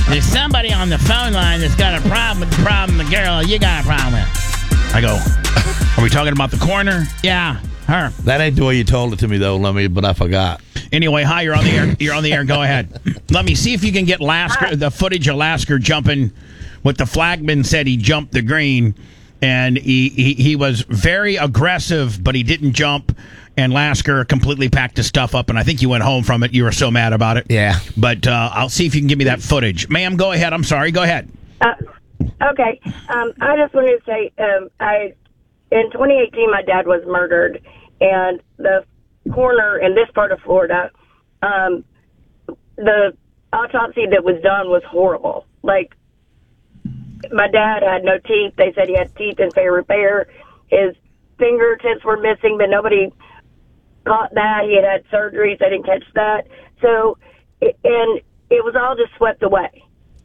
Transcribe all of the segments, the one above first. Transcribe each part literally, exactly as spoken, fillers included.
There's somebody on the phone line that's got a problem with the problem the girl you got a problem with. I go, are we talking about the coroner? Yeah, her. That ain't the way you told it to me, though, Lummy, but I forgot. Anyway, hi, you're on the air. You're on the air. Go ahead. Let me see if you can get Lasker, the footage of Lasker jumping. What the flagman said, he jumped the green, and he, he, he was very aggressive, but he didn't jump. And Lasker completely packed his stuff up, and I think you went home from it. You were so mad about it. Yeah. But uh, I'll see if you can give me that footage. Ma'am, go ahead. I'm sorry. Go ahead. Uh, okay. Um, I just wanted to say, um, I in twenty eighteen, my dad was murdered, and the coroner in this part of Florida, um, the autopsy that was done was horrible. Like, my dad had no teeth. They said he had teeth in fair repair. His fingertips were missing, but nobody caught that. He had had surgeries. They didn't catch that. So, it, and it was all just swept away.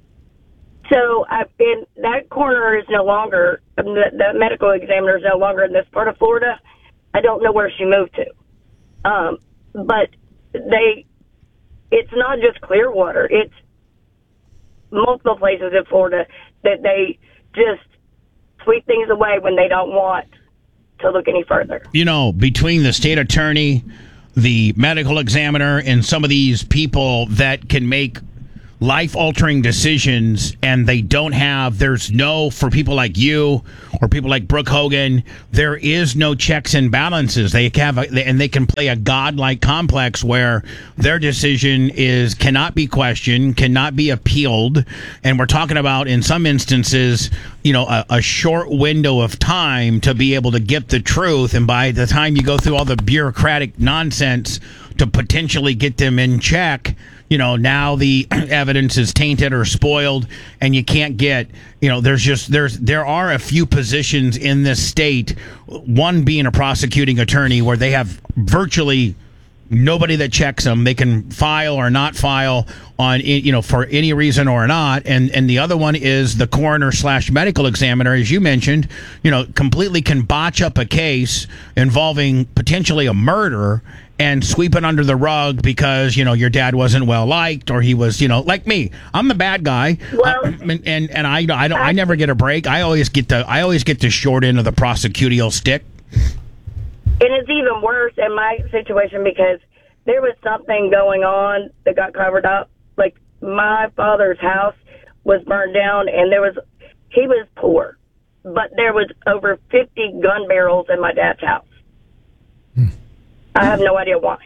So, I, and that coroner is no longer, the, the medical examiner is no longer in this part of Florida. I don't know where she moved to. Um, but they, it's not just Clearwater. It's multiple places in Florida that they just sweep things away when they don't want to look any further. You know, between the state attorney, the medical examiner, and some of these people that can make life-altering decisions, and they don't have, there's no, for people like you or people like Brooke Hogan, there is no checks and balances. They have, a, and they can play a godlike complex where their decision is cannot be questioned, cannot be appealed, and we're talking about, in some instances, you know, a, a short window of time to be able to get the truth, and by the time you go through all the bureaucratic nonsense to potentially get them in check, you know, now the evidence is tainted or spoiled, and you can't get, you know, there's just, there's, there are a few positions in this state, one being a prosecuting attorney, where they have virtually nobody that checks them. They can file or not file on, you know, for any reason or not. And, and the other one is the coroner slash medical examiner, as you mentioned, you know, completely can botch up a case involving potentially a murder and sweep it under the rug because, you know, your dad wasn't well liked, or he was, you know, like me. I'm the bad guy. Well, uh, and, and and I I don't I never get a break. I always get the I always get the short end of the prosecutorial stick. And it's even worse in my situation because there was something going on that got covered up. Like, my father's house was burned down, and there was, he was poor, but there was over fifty gun barrels in my dad's house. Hmm. I have no idea why.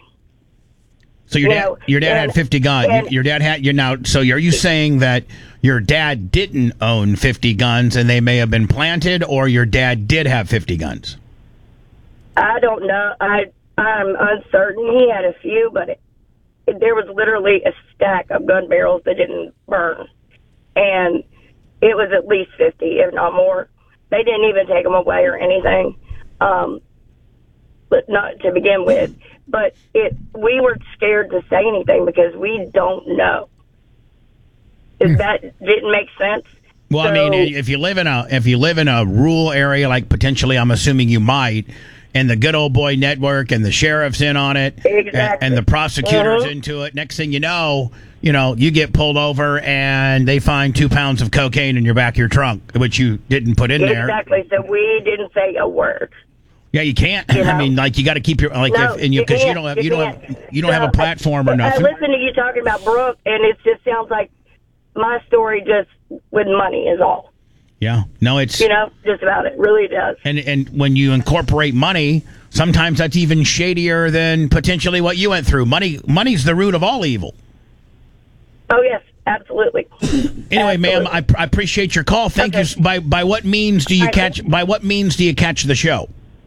So your you dad, know, your dad and, had fifty guns. and, Your dad had you now. So are you saying that your dad didn't own fifty guns and they may have been planted, or your dad did have fifty guns? I don't know. I I'm uncertain. He had a few, but it, it, there was literally a stack of gun barrels that didn't burn, and it was at least fifty, if not more. They didn't even take them away or anything. Um, but not to begin with. But it, we were scared to say anything because we don't know. If that didn't make sense. Well, so, I mean, if you live in a if you live in a rural area, like potentially, I'm assuming you might, and the Good Old Boy Network and the sheriff's in on it, exactly. and, and the prosecutor's uh-huh. into it. Next thing you know, you know, you get pulled over and they find two pounds of cocaine in your back of your trunk, which you didn't put in exactly. there. Exactly. So we didn't say a word. Yeah, you can't. You know? I mean, like, you got to keep your like, no, if, and you because you, you don't have you, you don't have you don't so, have a platform or I, nothing. I listen to you talking about Brooke, and it just sounds like my story just with money is all. Yeah, no, it's you know just about it. Really does. And and when you incorporate money, sometimes that's even shadier than potentially what you went through. Money, money's the root of all evil. Oh yes, absolutely. Anyway, absolutely. ma'am, I, I appreciate your call. Thank okay. you. By by what means do you right. catch? By what means do you catch the show?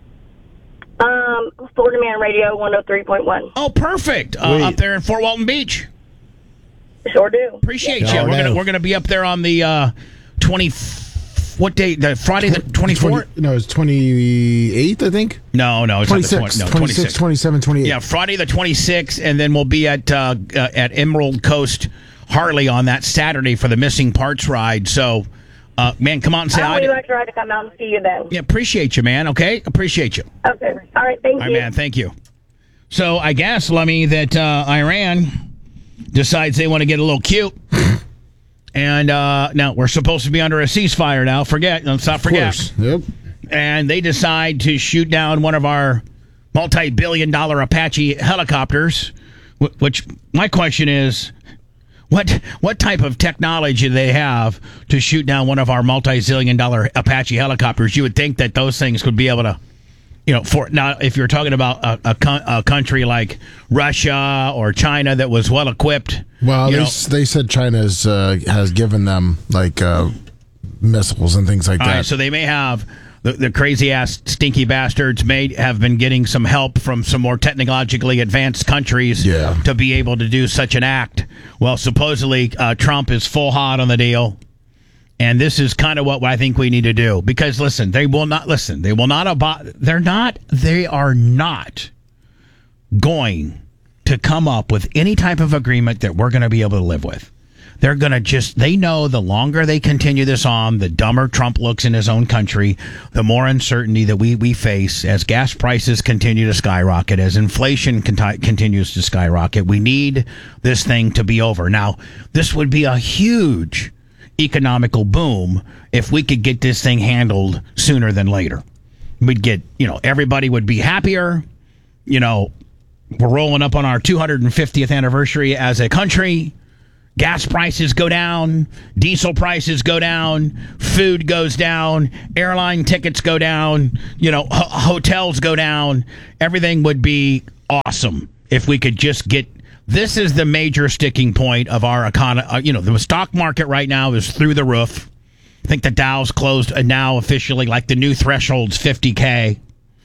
Um, Florida Man Radio one oh three point one. Oh, perfect. Uh, up there in Fort Walton Beach. Sure do. Appreciate yes. you. Sure we're do. gonna we're gonna be up there on the uh, twenty. What day? The Friday the twenty fourth? No, it's twenty eighth, I think. No, no, it's twenty not six. the twenty, no, twenty six, twenty seven, twenty eight. Yeah, Friday the twenty sixth, and then we'll be at uh, uh, at Emerald Coast Harley on that Saturday for the Missing Parts ride. So, uh, man, come on and say I hi. would like to try to come out and see you then. Yeah, appreciate you, man. Okay, appreciate you. Okay. All right. Thank All right, you. man. Thank you. So I guess, Lemmy, that uh, Iran decides they want to get a little cute, And uh, now we're supposed to be under a ceasefire now. Forget, let's not forget. Of course. Yep. And they decide to shoot down one of our multi-billion dollar Apache helicopters, which my question is, what what type of technology do they have to shoot down one of our multi-zillion dollar Apache helicopters? You would think that those things would be able to, you know, for now, if you're talking about a, a, a country like Russia or China that was well equipped. Well, you they, know, s- they said China's uh, has given them like uh, missiles and things like all that. right, so they may have. The, the crazy ass stinky bastards may have been getting some help from some more technologically advanced countries Yeah. to be able to do such an act. Well, supposedly uh, Trump is full hot on the deal, and this is kind of what I think we need to do. Because listen, they will not listen. They will not abide. They're not. They are not going to come up with any type of agreement that we're going to be able to live with. They're going to just, they know the longer they continue this on, the dumber Trump looks in his own country, the more uncertainty that we, we face as gas prices continue to skyrocket, as inflation conti- continues to skyrocket. We need this thing to be over. Now, this would be a huge economical boom if we could get this thing handled sooner than later. We'd get, you know, everybody would be happier. You know, we're rolling up on our two hundred fiftieth anniversary as a country. Gas prices go down, diesel prices go down, food goes down, airline tickets go down, you know, ho- hotels go down. Everything would be awesome if we could just get. This is the major sticking point of our economy. Uh, you know, the stock market right now is through the roof. I think the Dow's closed uh, now officially, like the new threshold's fifty K.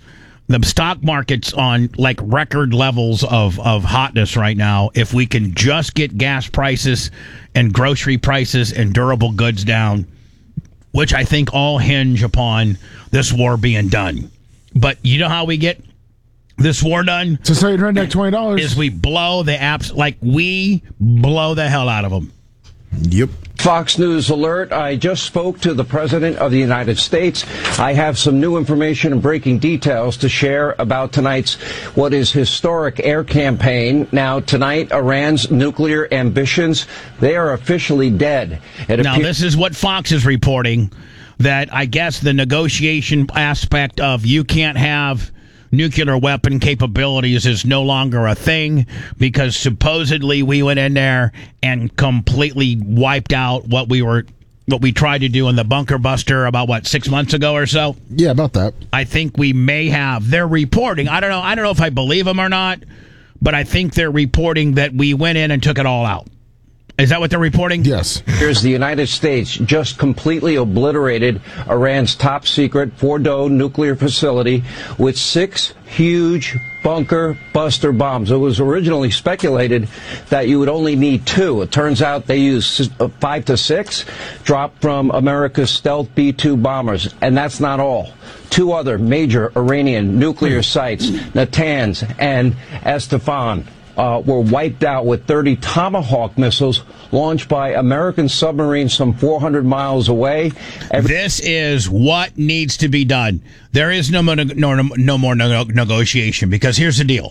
The stock market's on like record levels of, of hotness right now. If we can just get gas prices and grocery prices and durable goods down, which I think all hinge upon this war being done. But you know how we get this war done? So say redneck twenty dollars. Is we blow the apps, like we blow the hell out of them. Yep. Fox News alert. I just spoke to the President of the United States. I have some new information and breaking details to share about tonight's what is historic air campaign. Now, tonight, Iran's nuclear ambitions, they are officially dead. It Now, this is what Fox is reporting, that I guess the negotiation aspect of you can't have nuclear weapon capabilities is no longer a thing because supposedly we went in there and completely wiped out what we were what we tried to do in the bunker buster about what six months ago or so. Yeah, about that. I think we may have. They're reporting. I don't know. I don't know if I believe them or not, but I think they're reporting that we went in and took it all out. Is that what they're reporting? Yes. Here's the United States just completely obliterated Iran's top secret Fordow nuclear facility with six huge bunker buster bombs. It was originally speculated that you would only need two. It turns out they used five to six, dropped from America's stealth B two bombers. And that's not all. Two other major Iranian nuclear sites, Natanz and Esfahan, Uh, were wiped out with thirty Tomahawk missiles launched by American submarines some four hundred miles away. Every- This is what needs to be done. There is no more, no, no more no, negotiation because here's the deal.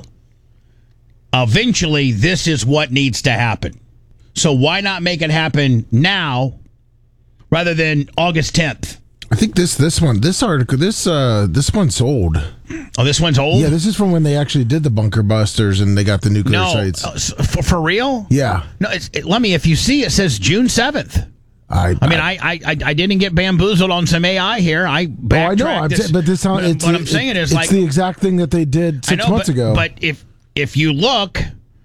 Eventually, this is what needs to happen. So why not make it happen now rather than August tenth? I think this this one this article this uh this one's old. Oh, this one's old? Yeah, this is from when they actually did the bunker busters and they got the nuclear No, sites. uh, s- for, for real? Yeah. No, it's, it, let me, if you see, it says June seventh. I I mean, I, I I I didn't get bamboozled on some A I here. I Oh, I know. backtracked I'm this. t- but this sound, But it's, what I'm it- saying is it's like the exact thing that they did I six know, months but, ago. But if if you look,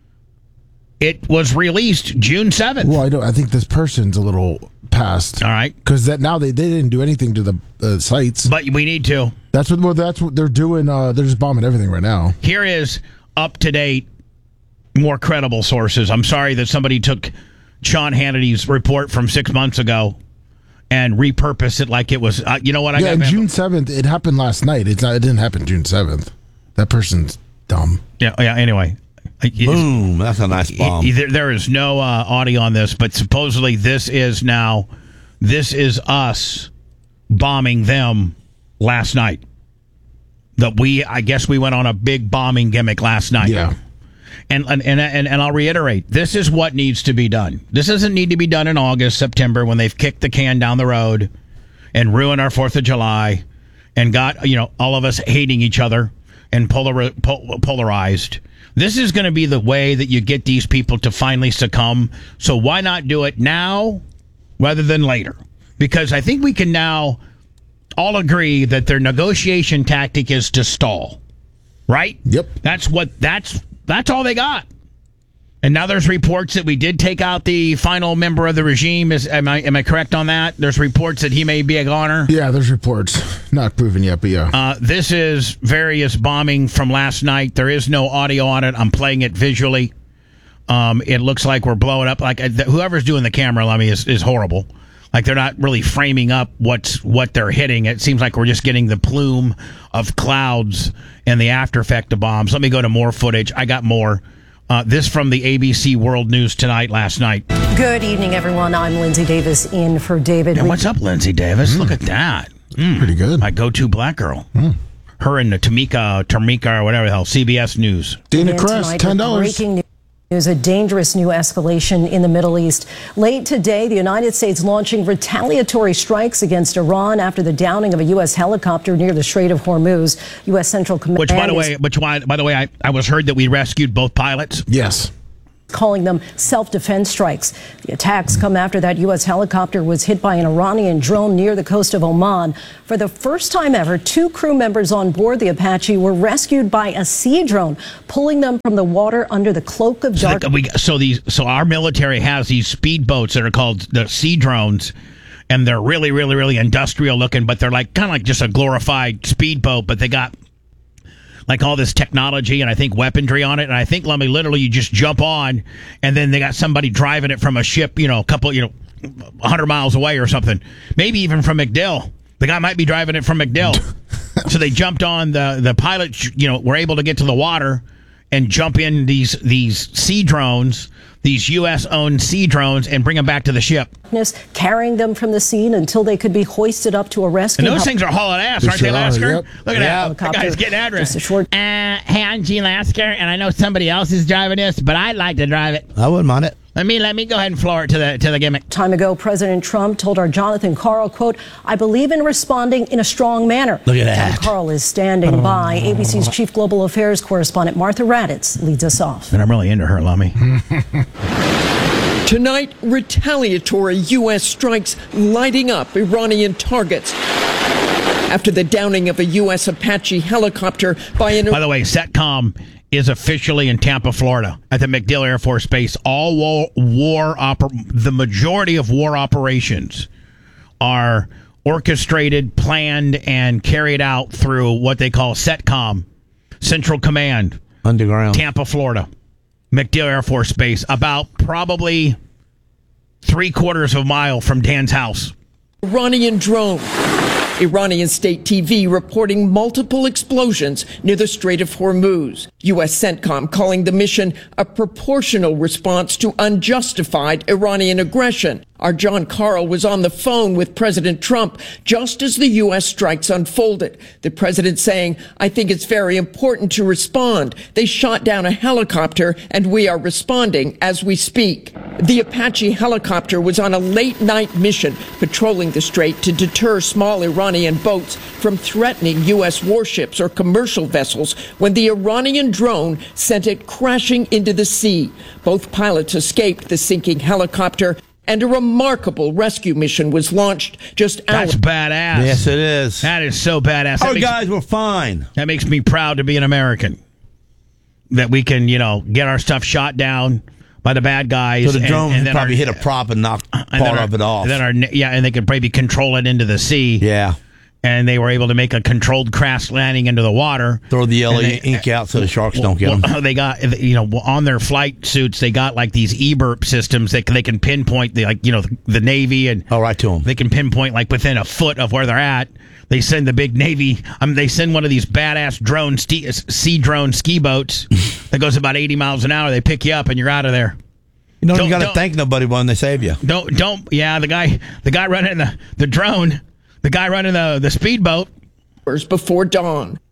it was released June seventh. Well, I don't. I think this person's a little past. All right, because that now they, they didn't do anything to the uh, sites. but we need to. That's what well, that's what they're doing. Uh, they're just bombing everything right now. Here is up to date, more credible sources. I'm sorry that somebody took Sean Hannity's report from six months ago and repurposed it like it was. Uh, you know what? I yeah, got and bam- June seventh. It happened last night. It's not. It didn't happen June seventh. That person's dumb. Yeah. Yeah. Anyway. Boom. That's a nice bomb. There, there is no uh, audio on this, but supposedly this is now, this is us bombing them last night. That we, I guess we went on a big bombing gimmick last night. Yeah. And, and and and and I'll reiterate, this is what needs to be done. This doesn't need to be done in August, September, when they've kicked the can down the road and ruined our Fourth of July and got, you know, all of us hating each other and polar, pol- polarized. This is going to be the way that you get these people to finally succumb. So why not do it now rather than later? Because I think we can now all agree that their negotiation tactic is to stall. Right? Yep. That's what that's that's all they got. And now there's reports that we did take out the final member of the regime. Is am I am I correct on that? There's reports that he may be a goner. Yeah, there's reports. Not proven yet, but yeah. Uh, this is various bombing from last night. There is no audio on it. I'm playing it visually. Um, it looks like we're blowing up. Like uh, whoever's doing the camera, Lummy, is is horrible. Like they're not really framing up what's what they're hitting. It seems like we're just getting the plume of clouds and the after effect of bombs. Let me go to more footage. I got more. Uh, this from the A B C World News Tonight last night. Good evening, everyone. I'm Lindsay Davis in for David. And what's up, Lindsay Davis? Mm. Look at that. Mm. Pretty good. My go-to black girl. Mm. Her and the Tamika, Tamika, or whatever the hell, C B S News. Dana Kress, ten dollars. Breaking news. There's a dangerous new escalation in the Middle East. Late today, the United States launching retaliatory strikes against Iran after the downing of a U S helicopter near the Strait of Hormuz. U S Central Command. Which, by the way, which by, by the way, I, I was heard that we rescued both pilots. Yes. Calling them self-defense strikes. The attacks come after that U S helicopter was hit by an Iranian drone near the coast of Oman. For the first time ever, two crew members on board the Apache were rescued by a sea drone, pulling them from the water under the cloak of dark. So, we, so these, so our military has these speedboats that are called the sea drones, and they're really, really, really industrial looking, but they're like kind of like just a glorified speedboat, but they got like all this technology and I think weaponry on it. And I think, Lummy, literally you just jump on and then they got somebody driving it from a ship, you know, a couple, you know, one hundred miles away or something. Maybe even from MacDill. The guy might be driving it from MacDill. So they jumped on, the, the pilots, you know, were able to get to the water and jump in these these sea drones, these U S-owned sea drones, and bring them back to the ship. Carrying them from the scene until they could be hoisted up to a rescue. And those things are hauling ass, aren't sure they, Lasker? Yep. Look at yep. that. That guy's getting address. Just a short. Uh, hey, I'm Gene Lasker, and I know somebody else is driving this, but I'd like to drive it. I wouldn't mind it. Let me let me go ahead and floor it to the to the gimmick. Time ago, President Trump told our Jonathan Karl, quote, "I believe in responding in a strong manner." Look at that. John Karl is standing oh. by. A B C's chief global affairs correspondent Martha Raddatz leads us off. And I'm really into her, Lummy. Tonight, retaliatory U S strikes lighting up Iranian targets after the downing of a U S Apache helicopter by an... By the way, CENTCOM is officially in Tampa, Florida, at the MacDill Air Force Base. All war, war oper- the majority of war operations are orchestrated, planned, and carried out through what they call CENTCOM, Central Command. Underground. Tampa, Florida. MacDill Air Force Base, about probably three quarters of a mile from Dan's house. Iranian drone. Iranian state T V reporting multiple explosions near the Strait of Hormuz. U S CENTCOM calling the mission a proportional response to unjustified Iranian aggression. Our John Karl was on the phone with President Trump just as the U S strikes unfolded. The president saying, "I think it's very important to respond. They shot down a helicopter and we are responding as we speak." The Apache helicopter was on a late night mission patrolling the strait to deter small Iranian boats from threatening U S warships or commercial vessels when the Iranian drone sent it crashing into the sea. Both pilots escaped the sinking helicopter, and a remarkable rescue mission was launched just hours. That's badass. Yes, it is. That is so badass. That Our makes, guys were fine. That makes me proud to be an American. That we can, you know, get our stuff shot down by the bad guys. So the drone and, and probably our, hit a prop and knocked and part our, of it off. And then our, yeah, and they could probably control it into the sea. Yeah. And they were able to make a controlled crash landing into the water. Throw the yellow they, ink out so the sharks don't get them. Well, they got, you know, on their flight suits, they got like these e-burp systems that they can pinpoint, the, like, you know, the, the Navy, and oh, right to them. They can pinpoint like within a foot of where they're at. They send the big Navy, I mean, they send one of these badass drone, ski, sea drone ski boats that goes about eighty miles an hour. They pick you up and you're out of there. You don't, don't even got to don't, thank nobody when they save you. Don't, don't, yeah, the guy, the guy running the, the drone, the guy running the, the speedboat. Before dawn.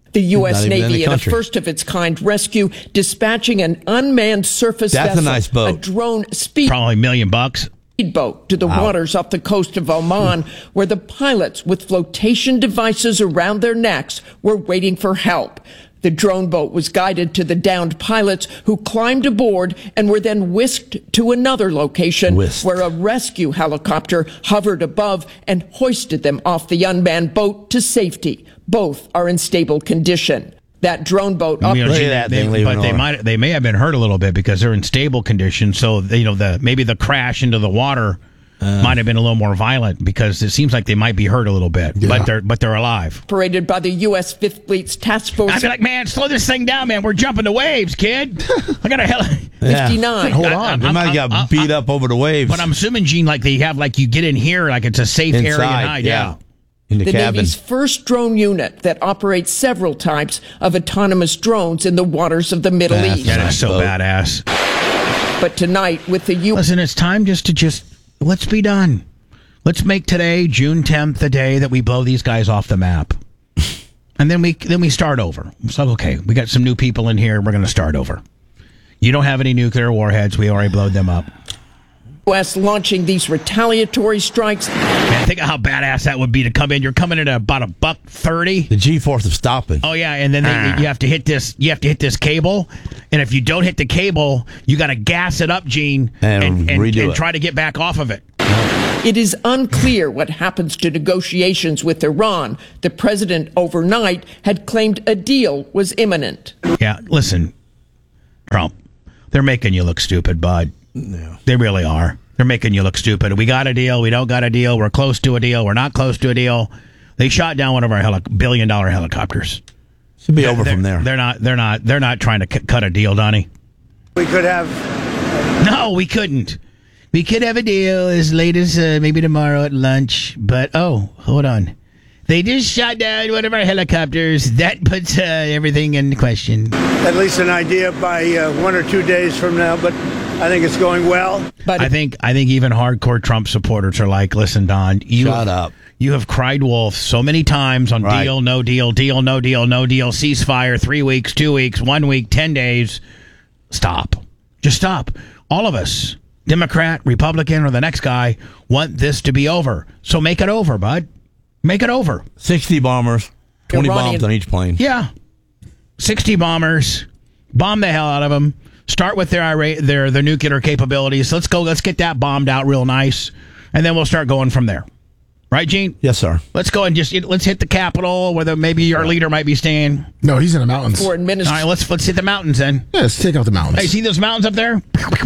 The U S. Not even in Navy, the in a country. first-of-its-kind rescue, dispatching an unmanned surface That's a vessel, nice boat. a drone speed Probably a million bucks. speedboat to the Wow. waters off the coast of Oman, where the pilots with flotation devices around their necks were waiting for help. The drone boat was guided to the downed pilots, who climbed aboard and were then whisked to another location Whisked. where a rescue helicopter hovered above and hoisted them off the unmanned boat to safety. Both are in stable condition. That drone boat You know, operated. Look at gee, that they- thing leaving but they over. might they may have been hurt a little bit because they're in stable condition. So you know the maybe the crash into the water Uh. might have been a little more violent because it seems like they might be hurt a little bit, but they're but they're alive. Operated by the U S Fifth Fleet's Task Force I'd be like, man, slow this thing down, man. We're jumping the waves, kid. I got a hell. Yeah. fifty-nine. Hold I- on. I'm- They might have got I'm- beat I'm- up over the waves. But I'm assuming, Gene, like they have like you get in here, like it's a safe area Inside, and hide. yeah. In the, The cabin. Navy's first drone unit that operates several types of autonomous drones in the waters of the Middle That's East. Yeah, that's so Boat. badass. But tonight, with the U S Listen, it's time just to just let's be done. Let's make today, June tenth, the day that we blow these guys off the map, and then we then we start over. It's like, okay, we got some new people in here. We're going to start over. You don't have any nuclear warheads. We already blowed them up. U S launching these retaliatory strikes. Man, think of how badass that would be to come in. You're coming in at about a buck thirty. the G-force of stopping. Oh yeah, and then they, you have to hit this. You have to hit this cable, and if you don't hit the cable, you got to gas it up, Gene, And and, redo and it. try to get back off of it. It is unclear what happens to negotiations with Iran. The president overnight had claimed a deal was imminent. Yeah, listen, Trump, they're making you look stupid, bud. They really are. They're making you look stupid. We got a deal. We don't got a deal. We're close to a deal. We're not close to a deal. They shot down one of our heli- billion dollar helicopters. Should be over They're- from there. They're not. They're not. They're not trying to c- cut a deal, Donnie. We could have. No, we couldn't. We could have a deal as late as uh, maybe tomorrow at lunch. But oh, hold on. They just shot down one of our helicopters. That puts uh, everything in question. At least an idea by uh, one or two days from now, but I think it's going well. But I think I think even hardcore Trump supporters are like, listen, Don, you Shut up. You have cried wolf so many times on Right. deal, no deal, deal, no deal, no deal, ceasefire, three weeks, two weeks, one week, ten days. Stop. Just stop. All of us, Democrat, Republican, or the next guy, want this to be over. So make it over, bud. Make it over. sixty bombers, twenty Iranian- bombs on each plane. Yeah. sixty bombers. Bomb the hell out of them. Start with their ira- their their nuclear capabilities. Let's go. Let's get that bombed out real nice, and then we'll start going from there. Right, Gene? Yes, sir. Let's go and just let's hit the Capitol, where the, maybe our leader might be staying. No, he's in the mountains. foreign All minister right, let's let's hit the mountains then. Yeah, let's take out the mountains. Hey, see those mountains up there?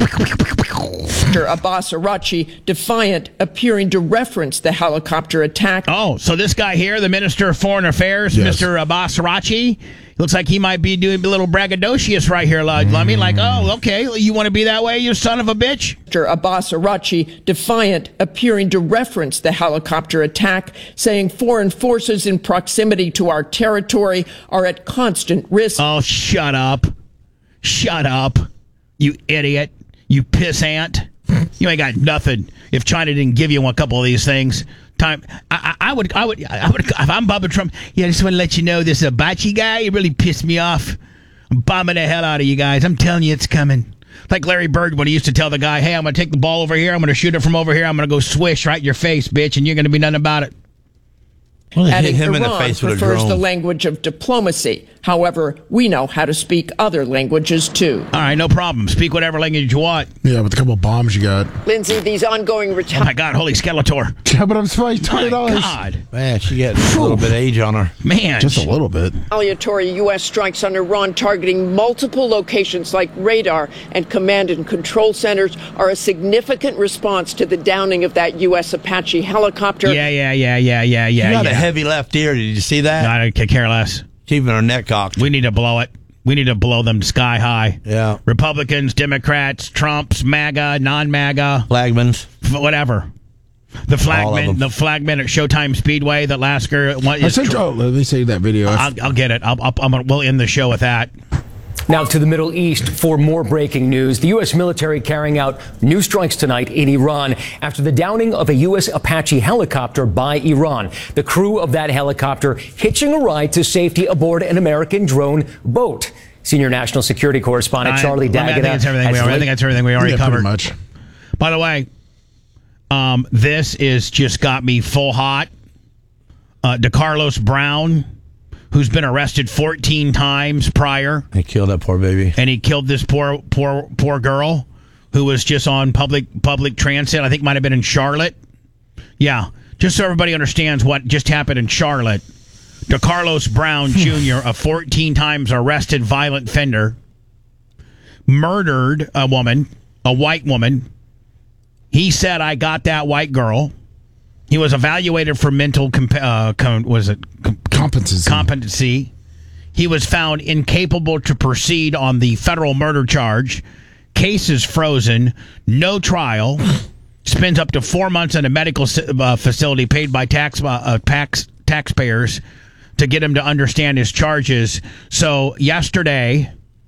Abbas Arachi, defiant, appearing to reference the helicopter attack. Oh, so this guy here, the Minister of Foreign Affairs, Yes. Mister Abbas Arachi, looks like he might be doing a little braggadocious right here, Lud. I mean, like, oh, okay, you want to be that way, you son of a bitch? Abbas Arachi, defiant, appearing to reference the helicopter attack, saying foreign forces in proximity to our territory are at constant risk. Oh, shut up. Shut up, you idiot. You pissant. You ain't got nothing. If China didn't give you a couple of these things, time I, I, I would I would I would if I'm Bubba Trump. Yeah, I just want to let you know this Abachi guy, he really pissed me off. I'm bombing the hell out of you guys. I'm telling you, it's coming. Like Larry Bird when he used to tell the guy, "Hey, I'm gonna take the ball over here. I'm gonna shoot it from over here. I'm gonna go swish right in your face, bitch, and you're gonna be nothing about it." Well, they Adding hit him in the Iran face with a prefers the drone. language of diplomacy. However, we know how to speak other languages too. All right, no problem. Speak whatever language you want. Yeah, with a couple of bombs you got. Lindsay, these ongoing Oh retaliations. my God, holy Skeletor! Yeah, but I'm surprised My twenty dollars. God, Man, she got a little bit of age on her. man, Just a little bit. Retaliatory U S strikes on Iran targeting multiple locations like radar and command and control centers are a significant response to the downing of that U S Apache helicopter. Yeah, yeah, yeah, yeah, yeah, yeah. She got yeah. a heavy left ear. Did you see that? I don't care less. Keeping her neck cocked. We need to blow it. We need to blow them sky high. Yeah. Republicans, Democrats, Trumps, MAGA, non-MAGA, Flagmans. f- whatever. The All of flagman, them. the flagman at Showtime Speedway that Lasker. What I is sent tr- you, oh, let me say that video. I'll, I'll get it. I'll, I'll, I'm gonna, we'll end the show with that. Now to the Middle East for more breaking news. The U S military carrying out new strikes tonight in Iran after the downing of a U S Apache helicopter by Iran. The crew of that helicopter hitching a ride to safety aboard an American drone boat. Senior national security correspondent Charlie D'Agata. I think that's everything we, I think that's everything we already yeah, covered. Pretty much. By the way, um, this is just got me full hot. Uh, DeCarlos Brown, who's been arrested fourteen times prior. He killed that poor baby. And he killed this poor poor poor girl who was just on public public transit. I think might have been in Charlotte. Yeah, just so everybody understands what just happened in Charlotte. DeCarlos Brown Junior, a fourteen times arrested violent offender, murdered a woman, a white woman. He said, I got that white girl. He was evaluated for mental comp- uh, com- was it com- competency. competency. He was found incapable to proceed on the federal murder charge. Case is frozen. No trial. Spends up to four months in a medical uh, facility paid by tax, uh, tax taxpayers to get him to understand his charges. So yesterday,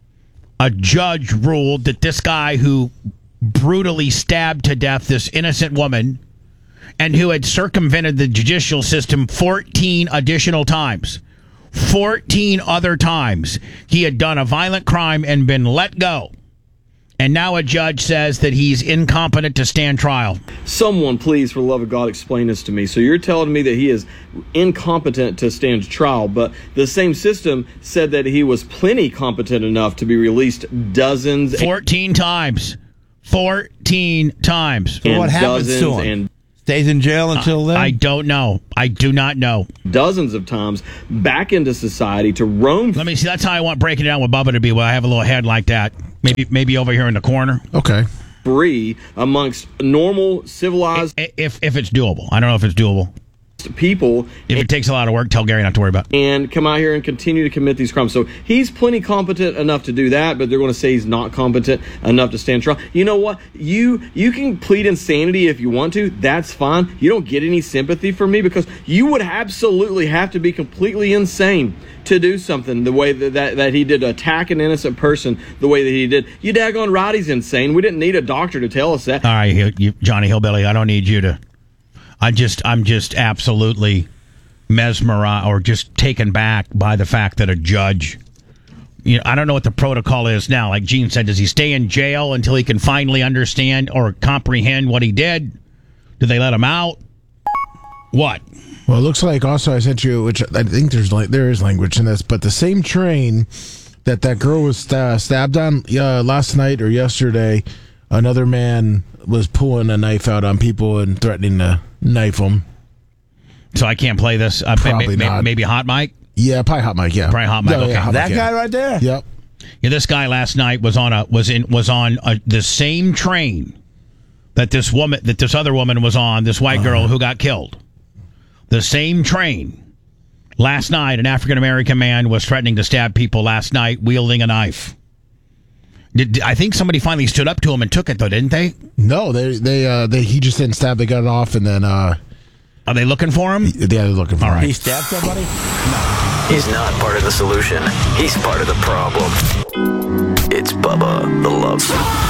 a judge ruled that this guy who brutally stabbed to death this innocent woman and who had circumvented the judicial system fourteen additional times. fourteen other times he had done a violent crime and been let go. And now a judge says that he's incompetent to stand trial. Someone, please, for the love of God, explain this to me. So you're telling me that he is incompetent to stand trial, but the same system said that he was plenty competent enough to be released dozens. fourteen times. fourteen times. So what happens to him? And stays in jail until then? I don't know. I do not know. Dozens of times back into society to roam. Let me see. That's how I want breaking it down with Bubba to be. Well, I have a little head like that. Maybe maybe over here in the corner. Okay. Free amongst normal, civilized. If if it's doable. I don't know if it's doable. People. If it takes a lot of work, tell Gary not to worry about it. And come out here and continue to commit these crimes. So he's plenty competent enough to do that, but they're going to say he's not competent enough to stand trial. You know what? You you can plead insanity if you want to. That's fine. You don't get any sympathy from me because you would absolutely have to be completely insane to do something the way that, that, that he did, attack an innocent person the way that he did. You daggone right, he's insane. We didn't need a doctor to tell us that. All right, you, you, Johnny Hillbilly, I don't need you to... I just, I'm just absolutely mesmerized or just taken back by the fact that a judge, you know, I don't know what the protocol is now. Like Gene said, does he stay in jail until he can finally understand or comprehend what he did? Do they let him out? What? Well, it looks like also I sent you, which I think there's like there is language in this, but the same train that that girl was st- stabbed on uh, last night or yesterday, another man was pulling a knife out on people and threatening to knife them. So I can't play this. Uh, Probably maybe, not. Maybe Hot Mike? Yeah, probably Hot Mike, yeah. Probably Hot Mike, Yeah, okay. yeah, Hot that Mike, guy yeah. right there? Yep. Yeah, this guy last night was on a was in was on a, the same train that this woman that this other woman was on, this white girl who got killed. The same train. Last night, an African American man was threatening to stab people last night wielding a knife. Did, I think somebody finally stood up to him and took it, though, didn't they? No, they they uh, they he just didn't stab. They got it off, and then uh, are they looking for him? Yeah, they're looking for All him. right. He stabbed somebody? He's not part of the solution. He's part of the problem. It's Bubba the Love Song.